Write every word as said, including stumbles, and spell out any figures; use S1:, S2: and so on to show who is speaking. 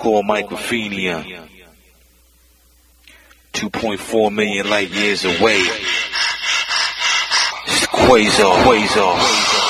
S1: Core microphenia. two point four million light years away. It's Quasar, Quasar.